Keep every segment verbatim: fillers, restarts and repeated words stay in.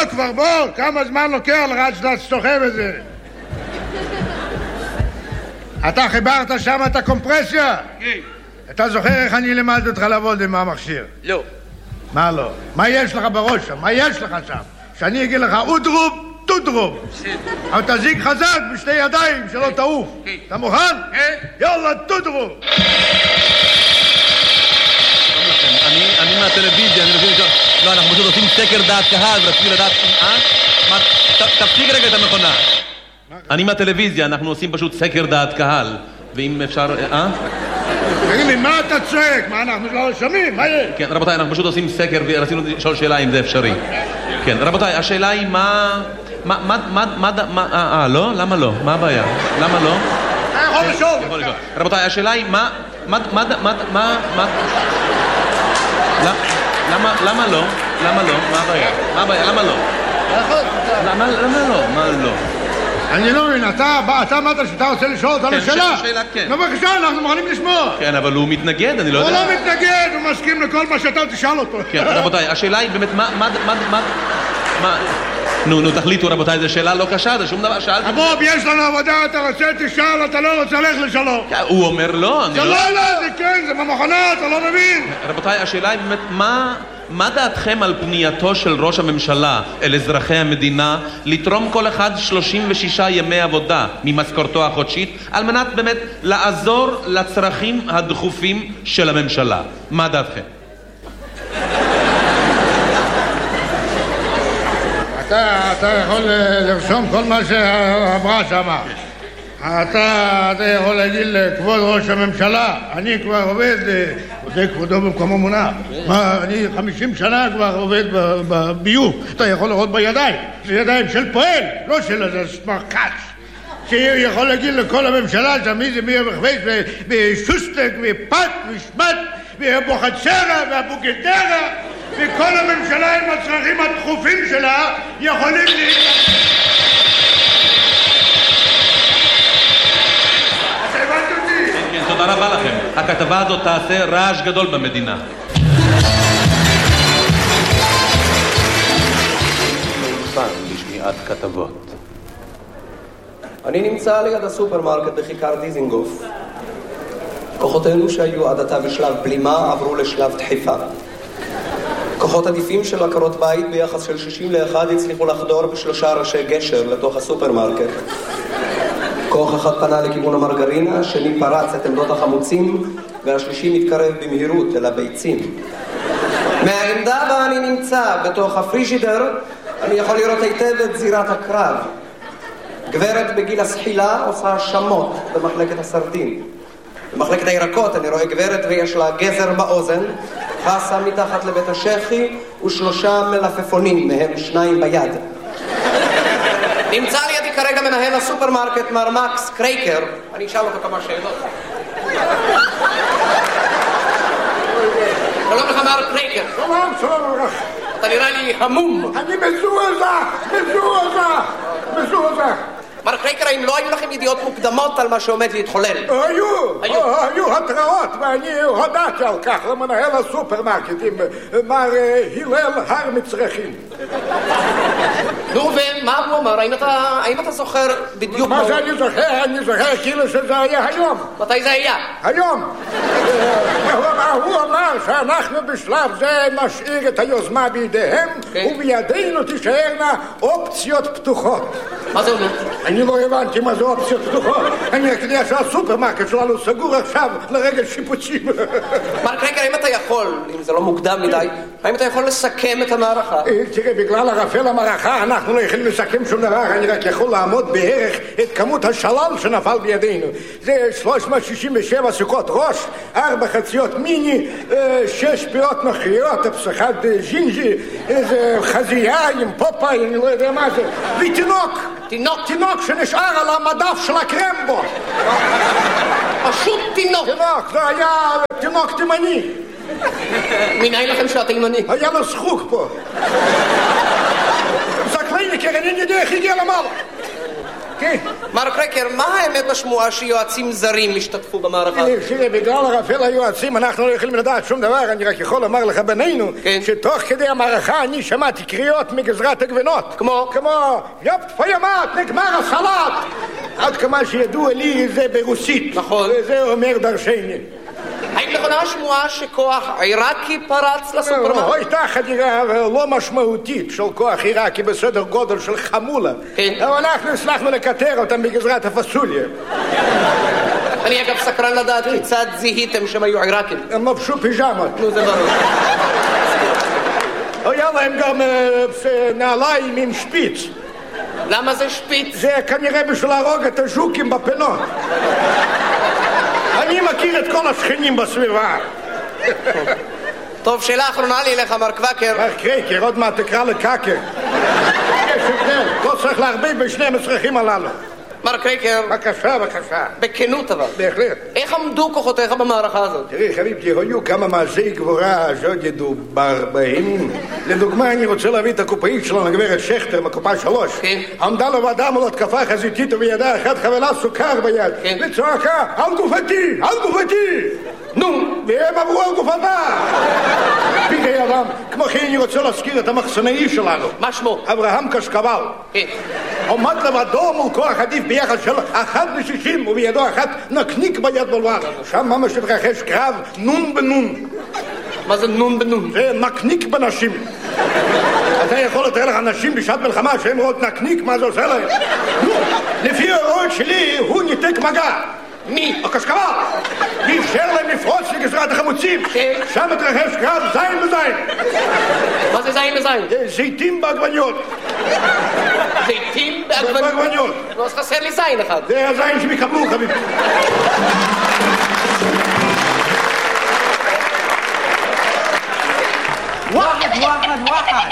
בוא כבר, בוא, כמה זמן לוקח לך עד שאתה סוחב את זה? אתה חיברת שם את הקומפרסיה? כן. אתה זוכר איך אני למדתי אותך לעבוד עם המכשיר? לא. מה לא? מה יש לך בראש שם? מה יש לך שם? שאני אגיד לך אודרוב, טודרוב. אבל תזיק חזק בשתי ידיים שלא תעוף. אתה מוכן? כן. יאללה, טודרוב. אני מהטלוויזיה, אני מבין לשאול... לא, אנחנו פשוט עושים סקר דעת קהל, ורציתי לדעת... אה? מה? תפסיק רגע את המכונה. אני מהטלוויזיה, אנחנו עושים פשוט סקר דעת קהל. ואם אפשר... אה? תגיד לי, מה אתה צועק? מה, אנחנו לא שומעים? מה יש? כן, רבותיי, אנחנו פשוט עושים סקר ורצינו לשאול שאלה אם זה אפשרי. כן, רבותיי, השאלה היא מה... מה... מה... מה... מה... אה, לא? למה לא? מה הבעיה? למה לא? אתה יכול לשאול. יכול לשאול. רבותיי, השאלה היא מה... מה... מה... מה... מה... מה... למה... למה לא? למה לא? מה הבעיה? מה הבעיה? למה לא? למה... למה לא? מה לא? אני לא מבין, אתה אמרת שאתה רוצה לשאול אותנו שאלה? כן, שאלה, כן. בבקשה, אנחנו מוכנים לשמוע. כן, אבל הוא מתנגד, אני לא יודע. הוא לא מתנגד, הוא מסכים לכל מה שאתה תשאל אותו. כן, רבותיי, השאלה היא באמת, מה, מה, מה, מה, מה... נו, נו, תחליטו, רבותיי, זו שאלה לא קשה, זה שום דבר, שאלתי... אבוב, יש לנו עבודה, אתה רוצה, תשאל, אתה לא רוצה, לך לשלום. הוא אומר לא, אני לא... לא... זה לא, לא, זה כן, זה במכונה, אתה לא מבין. רבותיי, השאלה היא באמת, מה... מה דעתכם על פנייתו של ראש הממשלה אל אזרחי המדינה לתרום כל אחד שלושים ושישה ימי עבודה ממשכורתו החודשית על מנת באמת לעזור לצרכים הדחופים של הממשלה? מה דעתכם? אתה, אתה יכול לרשום כל מה שאמרה שמה. אתה, אתה יכול להגיד לכבוד ראש הממשלה, אני כבר עובד, זה כבודו במקומו מונח. מה, אני חמישים שנה כבר עובד בביוב. אתה יכול לראות בידיים, זה ידיים של פועל, לא של איזה סמרקש. שיכול להגיד לכל הממשלה שמי זה מי המחבש ושוסטק ופת ושמט ובוחצרה והבוגדרה וכל הממשלה עם הצרכים הדחופים שלה יכולים לי... תודה רבה לכם. הכתבה הזאת תעשה רעש גדול במדינה. מאולפן לשמיעת כתבות. אני נמצא ליד הסופרמרקט בכיכר דיזינגוף. כוחותינו שהיו עד עתה בשלב בלימה עברו לשלב דחיפה. כוחות עדיפים של עקרות בית ביחס של שישים לאחד הצליחו לחדור בשלושה ראשי גשר לתוך הסופרמרקט. כוח אחד פנה לכיוון המרגרינה, השני פרץ את עמדות החמוצים, והשלישי מתקרב במהירות אל הביצים. מהעמדה בה אני נמצא, בתוך הפרישידר, אני יכול לראות היטב את זירת הקרב. גברת בגיל הסחילה עושה שמות במחלקת הסרדין. במחלקת הירקות אני רואה גברת ויש לה גזר באוזן, חסה מתחת לבית השכי ושלושה מלפפונים, מהם שניים ביד. נמצא לידי כרגע מנהל הסופרמרקט מר מקס קרייקר. אני אשאל אותו כמה שאלות. שלום לך מר קרייקר. שלום, שלום לך. אתה נראה לי המום. אני מזועזע, מזועזע, מזועזע. מר קרייקר, האם לא היו לכם ידיעות מוקדמות על מה שעומד להתחולל? היו, היו התראות, ואני הודעתי על כך למנהל הסופרמרקט עם מר הלל הר מצרכים. נו, ומה הוא אמר? האם אתה זוכר בדיוק מה... מה זה אני זוכר? אני זוכר כאילו שזה היה היום. מתי זה היה? היום. הוא אמר שאנחנו בשלב זה נשאיר את היוזמה בידיהם, ובידינו תישארנה אופציות פתוחות. מה זה אומר? אני לא הבנתי מה זה אופציות פתוחות. אני יודע שהסופרמרקט שלנו סגור עכשיו לרגל שיפוצים. מר קרייקר, האם אתה יכול, אם זה לא מוקדם מדי, האם אתה יכול לסכם את המערכה? תראה, בגלל ערפל המערכה אנחנו לא יכולים לסכם שום דבר. אני רק יכול לעמוד בערך את כמות השלל שנפל בידינו. זה שלוש מאות שישים ושבע סוכות ראש, ארבע חציות מיני, שש פירות נוכריות, אחד ז'ינג'י, איזה חזייה עם פופאי, אני לא יודע מה זה, ותינוק. תינוק? תינוק שנשאר על המדף של הקרמבו. פשוט תינוק. תינוק, זה היה תינוק תימני. מנהל לכם שאתה תימני? היה לו שחוק פה. זקליניקר, אני יודע איך הגיע למעלה. כן. מר קרקר, מה האמת בשמועה שיועצים זרים השתתפו במערכה? שירי, בגלל ערפל היועצים אנחנו לא יכולים לדעת שום דבר. אני רק יכול לומר לך בינינו שתוך כדי המערכה אני שמעתי קריאות מגזרת הגבינות. כמו? כמו יופ פיימט, נגמר הסלט. עד כמה שידוע לי זה ברוסית. נכון. וזה אומר דרשני. האם נכונה השמועה שכוח עיראקי פרץ לסופרמרקט? הייתה חדירה לא משמעותית של כוח עיראקי בסדר גודל של חמולה. אבל אנחנו הצלחנו לקטר אותם בגזרת הפסוליה. אני אגב סקרן לדעת כיצד זיהיתם שהם היו עיראקים. הם לבשו פיג'מות. נו, זה ברור. היה להם גם נעליים עם שפיץ. למה זה שפיץ? זה כנראה בשביל להרוג את הז'וקים בפינות. אני מכיר את כל השכנים בסביבה. טוב, שאלה אחרונה לי לך, מר קוואקר. מר קרקר, עוד מעט תקרא לקקר. יש הבדל, לא צריך להרביב בשני המצרכים הללו. מר קרקר. בבקשה, בבקשה. בכנות אבל. בהחלט. איך עמדו כוחותיך במערכה הזאת? תראי, חביבתי, היו כמה מעשי גבורה שעוד ידובר בהם. לדוגמה, אני רוצה להביא את הקופאית שלנו, הגברת שכטר, מקופה שלוש. כן. עמדה לבדה מול התקפה חזיתית ובידה אחת חבלה סוכר ביד. כן. וצועקה, על גופתי, על גופתי! נו, והם עברו על גופתה! פיקי אדם, כמו כן אני רוצה להזכיר את המחסנאי שלנו. מה שמו? אברהם קשקבל. כן. עומד לבדו מול כוח עדיף ביחד של אחת לשישים ובידו אחת נקניק ביד בלבד. שם ממש התרחש קרב נון בנון. מה זה נון בנון? זה נקניק בנשים. אתה יכול לתאר לך נשים בשעת מלחמה שהם רואות נקניק, מה זה עושה להם? לפי ההוראות שלי הוא ניתק מגע. מי? הקשקבל. ואפשר להם לפרוץ לגזרת החמוצים. כן. שם התרחש קרב זין בזין. מה זה זין בזין? זיתים בעגבניות. זיתים בעגבניות? בעגבניות. לא, אז חסר לי זין אחד. זה הזין שהם יקבלו, חביבי. واحد واحد واحد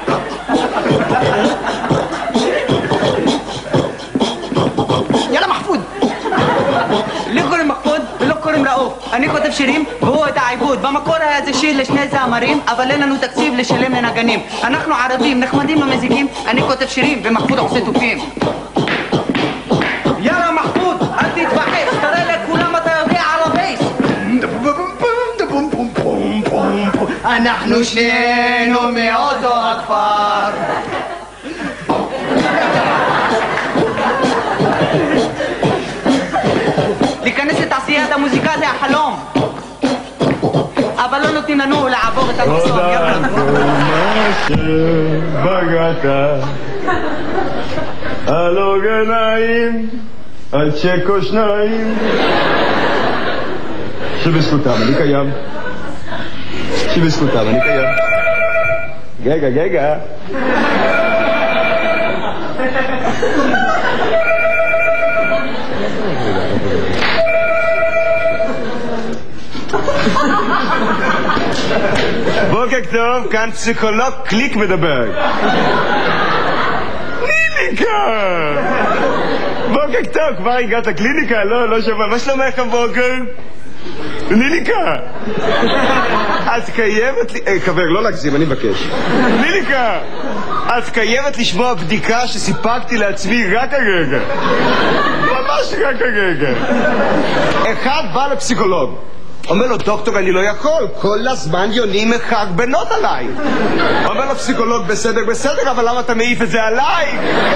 يلا محفوظ לי קוראים מחפוד ולא קוראים ראוף. אני כותב שירים והוא את העיבוד. במקור היה זה שיר לשני זמרים, אבל אין לנו תקציב לשלם לנגנים. אנחנו ערבים, נחמדים ומזיקים. אני כותב שירים ומחפוד עושה תופים. יאללה מחפוד, אל תתבחש, תראה לכולם אתה יודע על הבייס. אנחנו שנינו מאותו הכפר. להיכנס לתעשיית המוזיקה זה החלום, אבל לא נותנים לנו לעבור את המחסום. תודה מה שבגעת על עוגניים, על צ'קו שניים שבזכותם אני קיים, שבזכותם אני קיים. גגה גגה בוקר טוב, כאן פסיכולוג קליק מדבר. קליניקה! בוקר טוב, כבר הגעת קליניקה? לא, לא שומע. מה שלומך הבוקר? קליניקה! את חייבת... חבר, לא להגזים, אני מבקש. קליניקה! את חייבת לשמוע בדיקה שסיפקתי לעצמי רק הרגע. ממש רק הרגע. אחד בא לפסיכולוג. אומר לו, דוקטור, אני לא יכול, כל הזמן יונים מחק בנות עליי. אומר לו פסיכולוג, בסדר, בסדר, אבל למה אתה מעיף את זה עליי?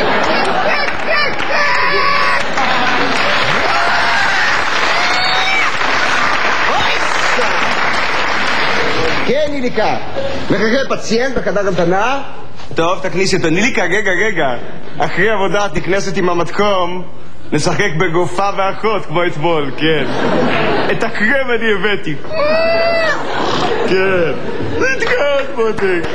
כן, ניליקה. מחכה פציינט בחדר המתנה? טוב, תכניס אותו. ניליקה, רגע, רגע. אחרי עבודה תכנסת עם המתקום. נשחק בגופה ואחות כמו אתמול, כן. את הקרם אני הבאתי. כן. נתקעת מותק.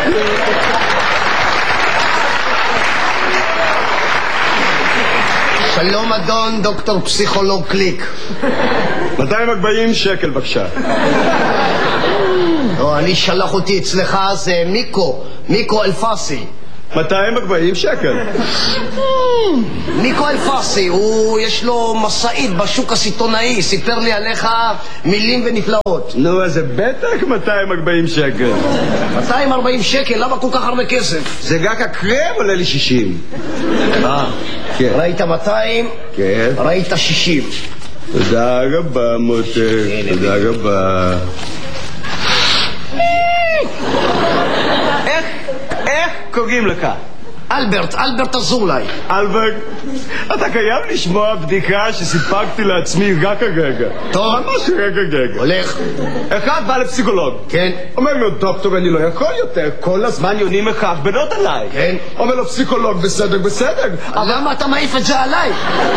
שלום אדון דוקטור פסיכולוג קליק. מאתיים וארבעים שקל בבקשה. לא, אני שלח אותי אצלך זה מיקו, מיקו אלפסי. מאתיים וארבעים שקל. ניקו אלפסי, הוא יש לו מסעית בשוק הסיטונאי, סיפר לי עליך מילים ונפלאות. נו, אז זה בטח מאתיים וארבעים שקל. מאתיים וארבעים שקל? למה כל כך הרבה כסף? זה רק הקרם עולה לי שישים. אה, כן. ראית מאתיים? כן. ראית שישים. תודה רבה, מותק, תודה רבה. איך, איך קוראים לך? אלברט, אלברט אזולאי. אלברט, אתה חייב לשמוע בדיקה שסיפקתי לעצמי רק הרגע. טוב. ממש רק הרגע. הולך. אחד בא לפסיכולוג. כן. אומר לו, דוקטור, אני לא יכול יותר, כל הזמן יונים מחרבנות עליי. כן. אומר לו, פסיכולוג, בסדר, בסדר. אבל למה אתה מעיף את זה עליי?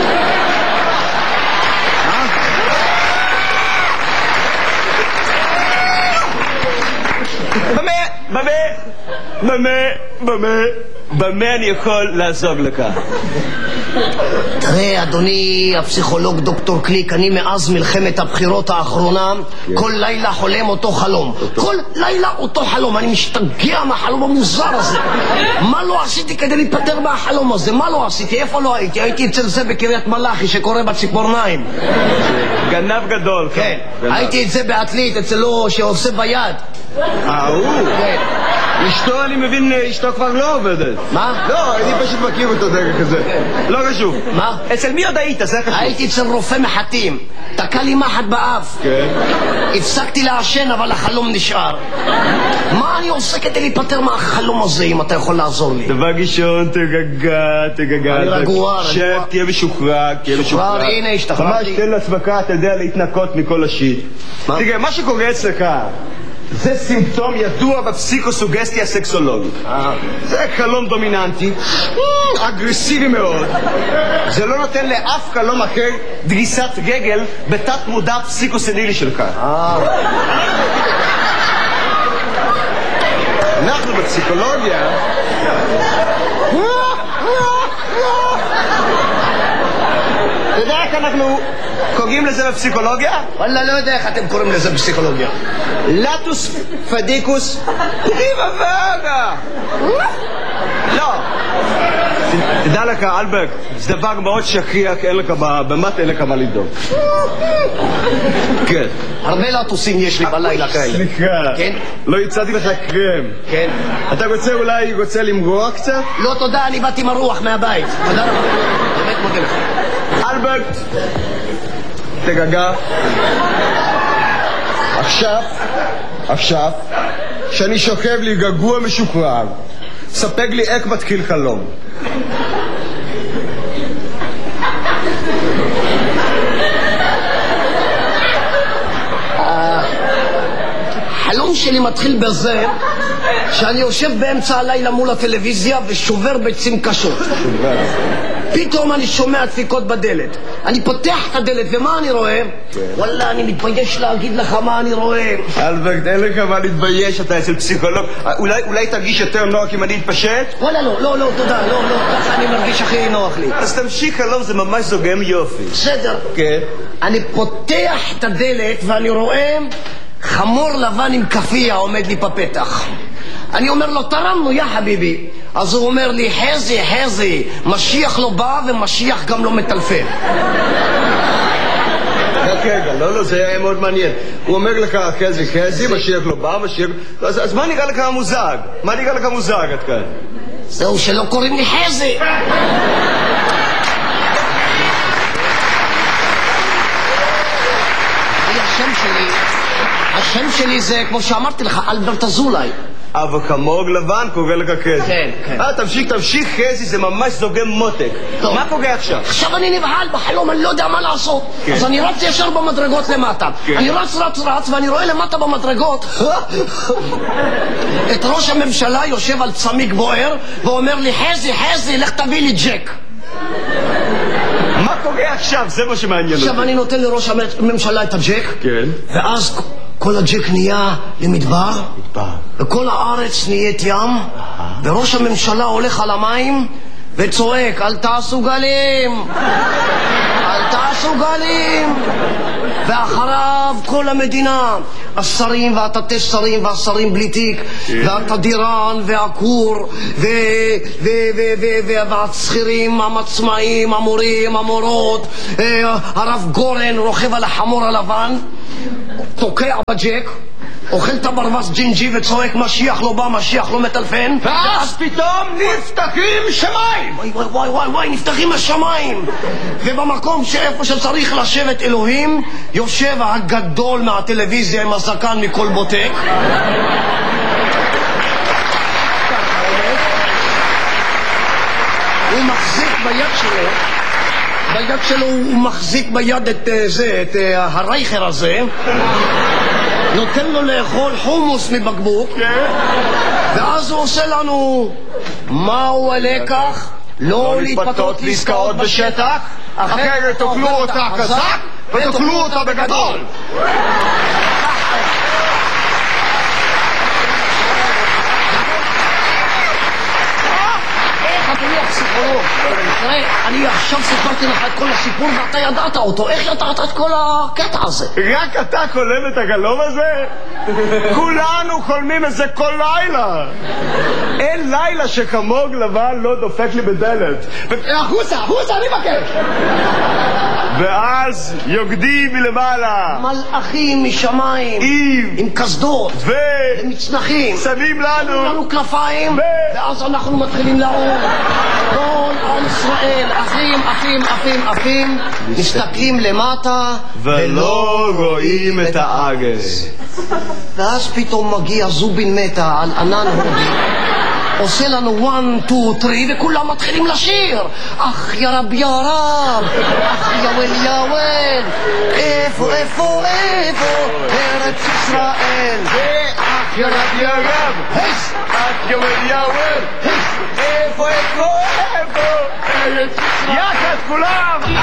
במה, במה, במה, במה, במה אני יכול לעזור לך? תראה, אדוני הפסיכולוג דוקטור קליק, אני מאז מלחמת הבחירות האחרונה כל לילה חולם אותו חלום. כל לילה אותו חלום. אני משתגע מהחלום המוזר הזה. מה לא עשיתי כדי להיפטר מהחלום הזה? מה לא עשיתי? איפה לא הייתי? הייתי אצל זה בקריית מלאכי שקורא בציפורניים. גנב גדול. כן. הייתי את זה בעתלית אצלו שעושה ביד. אה, הוא? כן. אשתו, אני מבין, אשתו כבר לא עובדת. מה? לא, אני פשוט מכיר אותו דרך כזה. לא חשוב. מה? אצל מי עוד היית? זה חשוב. הייתי אצל רופא מחטים. תקע לי מחט באף. כן. הפסקתי לעשן, אבל החלום נשאר. מה אני עושה כדי להיפטר מהחלום הזה, אם אתה יכול לעזור לי? דבר ראשון, תרגע, תרגע. אני רגוע, שב, רגוע. תהיה משוחרר, תהיה משוחרר. משוחרר, הנה, השתחררתי. ממש תן לעצמך, אתה יודע, להתנקות מכל השיט. מה? תראה, מה שקורה אצלך זה סימפטום ידוע בפסיקוסוגסטיה הסקסולוגית. זה חלום דומיננטי, אגרסיבי מאוד. זה לא נותן לאף חלום אחר דריסת רגל בתת מודע פסיקוסנילי שלך. אנחנו בפסיקולוגיה אתה יודע איך אנחנו קוראים לזה בפסיכולוגיה? וואלה, לא יודע איך אתם קוראים לזה בפסיכולוגיה. לטוס פדיקוס ריבה וגה. לא. תדע לך, אלברט, זה דבר מאוד שכיח, אין לך במת, אין לך מה לדאוג. כן. הרבה לטוסים יש לי בלילה כאלה. סליחה. כן? לא הצעתי לך קרם. כן. אתה רוצה אולי רוצה למרוח קצת? לא, תודה, אני באתי מרוח מהבית. תודה רבה. באמת מודה לך. אלברט, תגגע. עכשיו, עכשיו, שאני שוכב לי גגוע משוחרר, ספק לי איך מתחיל חלום. החלום שלי מתחיל בזה שאני יושב באמצע הלילה מול הטלוויזיה ושובר ביצים קשות. פתאום אני שומע דפיקות בדלת. אני פותח את הדלת ומה אני רואה? וואלה, אני מתבייש להגיד לך מה אני רואה. אלברט, אין לך מה להתבייש, אתה אצל פסיכולוג. אולי, אולי תרגיש יותר נוח אם אני אתפשט? וואלה, לא, לא, לא, תודה, לא, לא, ככה אני מרגיש הכי נוח לי. אז תמשיך, חלום, זה ממש זוגם יופי. בסדר. כן. אני פותח את הדלת ואני רואה חמור לבן עם כפיה עומד לי בפתח. אני אומר לו, תרמנו, יא חביבי. אז הוא אומר לי, חזי, חזי, משיח לא בא ומשיח גם לא מטלפן. רק רגע, לא, לא, זה היה מאוד מעניין. הוא אומר לך, חזי, חזי, משיח לא בא, משיח... אז, אז מה נראה לך מוזג? מה נראה לך מוזג עד כאן? זהו, שלא קוראים לי חזי. השם שלי, השם שלי זה, כמו שאמרתי לך, אלברט אזולאי. אבל כמוג לבן קורא לך חזי. כן, כן. אה, תמשיך, תמשיך, חזי, זה ממש זוגם מותק. טוב. מה קורה עכשיו? עכשיו אני נבהל בחלום, אני לא יודע מה לעשות. כן. אז אני רץ ישר במדרגות למטה. כן. אני רץ, רץ, רץ, ואני רואה למטה במדרגות את ראש הממשלה יושב על צמיג בוער ואומר לי, חזי, חזי, לך תביא לי ג'ק. מה קורה עכשיו? זה מה שמעניין אותי. עכשיו אני נותן לראש הממשלה את הג'ק. כן. ואז כל הג'ק נהיה למדבר. מדבר. וכל הארץ נהיית ים. וראש הממשלה הולך על המים וצועק, אל תעשו גלים, אל תעשו גלים. ואחריו כל המדינה, השרים והתתי שרים והשרים בלי תיק, והתדירן והכור והצחירים, המצמאים, המורים, המורות, הרב גורן רוכב על החמור הלבן, תוקע בג'ק, אוכל את הברווז ג'ינג'י וצועק משיח לא בא, משיח לא מטלפן, ואז פתאום נפתחים שמיים. וואי וואי וואי וואי וואי, נפתחים השמיים, ובמקום שאיפה שצריך לשבת אלוהים יושב הגדול מהטלוויזיה עם הזקן מכל בוטק, הוא מחזיק ביד שלו ביד שלו הוא מחזיק ביד את זה, את הרייכר הזה, נותן לו לאכול חומוס מבקבוק, ואז הוא עושה לנו מהו הלקח? לא להתפתות לעסקאות בשטח, אחרת תאכלו אותה חזק ותאכלו אותה בגדול. אדוני הפסיכולוג, תראה, אני עכשיו סיפרתי לך את כל הסיפור ואתה ידעת אותו, איך ידעת את כל הקטע הזה? רק אתה חולם את הגלום הזה? כולנו חולמים את זה כל לילה. אין לילה שחמוג לבן לא דופק לי בדלת. החוצה, החוצה, אני מבקש. ואז יוקדים מלמעלה מלאכים משמיים עם עם קסדות ו... ומצנחים שמים לנו לנו כנפיים, ו... ואז אנחנו מתחילים לעוף. כל עם ישראל, אחים, אחים, אחים, אחים, מסתכלים למטה ולא רואים את העגל. ואז פתאום מגיע זובין מתה על ענן הודי, עושה לנו one, two, three, וכולם מתחילים לשיר. אך יא רב יא רב, אך יא ול יא ול, איפה איפה איפה ארץ ישראל. אך יא רב יא רב, אך יא ול יא ול, איפה איפה איפה ארץ ישראל. יחד כולם.